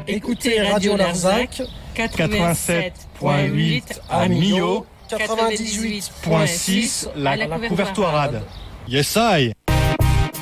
Écoutez Radio Larzac, 87.8 à Millau, 98.6 la Couvertoirade. Yes, I.